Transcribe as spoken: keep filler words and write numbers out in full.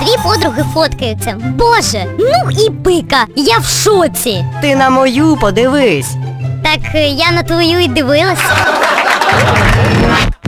дві подруги фоткаються. Боже, ну і пика, я в шоці. Ти на мою подивись. Так е, я на твою і дивилась.